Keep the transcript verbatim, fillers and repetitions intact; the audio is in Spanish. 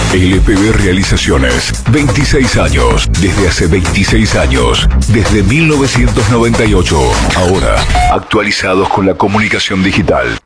L P B Realizaciones, veintiséis años, desde hace veintiséis años, desde mil novecientos noventa y ocho. Ahora, actualizados con la comunicación digital.